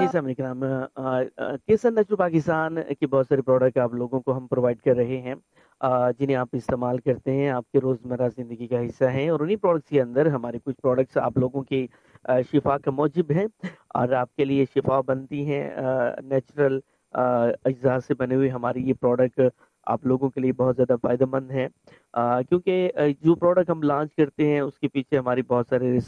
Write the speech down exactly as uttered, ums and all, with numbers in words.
साहब इकराम अ अ, केसर नेचुरल पाकिस्तान के बहुत सारे प्रोडक्ट आप लोगों को हम प्रोवाइड कर रहे हैं अ, जिन्हें आप इस्तेमाल करते हैं, आपके रोज़मर्रा ज़िंदगी का हिस्सा हैं और उन्हीं प्रोडक्ट्स के अंदर हमारे कुछ प्रोडक्ट्स आप लोगों की अ, शिफ़ा का मूजिब हैं और आपके लिए शिफ़ा बनती हैं अ, नेचुरल अ, अज्ज़ा से बने हुए हमारे ये प्रोडक्ट आप लोगों के लिए बहुत ज़्यादा फ़ायदेमंद हैं। अ, क्योंकि अ, जो प्रोडक्ट हम लॉन्च करते हैं उसके पीछे हमारी बहुत सारे